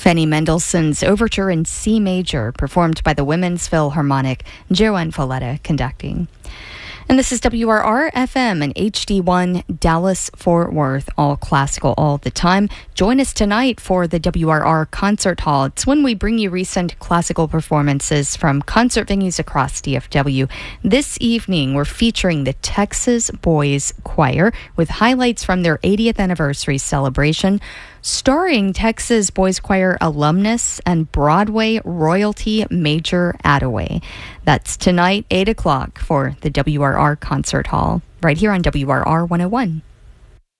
Fanny Mendelssohn's Overture in C Major, performed by the Women's Philharmonic, Joanne Folletta conducting. And this is WRR-FM and HD1 Dallas-Fort Worth, all classical all the time. Join us tonight for the WRR Concert Hall. It's when we bring you recent classical performances from concert venues across DFW. This evening, we're featuring the Texas Boys Choir with highlights from their 80th anniversary celebration, starring Texas Boys Choir alumnus and Broadway royalty Major Attaway. That's tonight, 8 o'clock for the WRR Concert Hall, right here on WRR 101.